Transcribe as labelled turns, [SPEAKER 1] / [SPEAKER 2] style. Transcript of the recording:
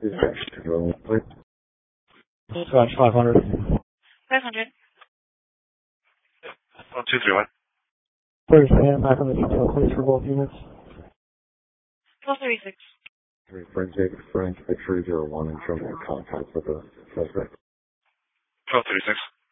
[SPEAKER 1] Scratch 500.
[SPEAKER 2] 500.
[SPEAKER 3] 1231.
[SPEAKER 1] Please stand back on the detail, please, for both units.
[SPEAKER 2] 1236.
[SPEAKER 4] Frank, Victory 01 in terms of contact with the suspect.
[SPEAKER 3] 1236.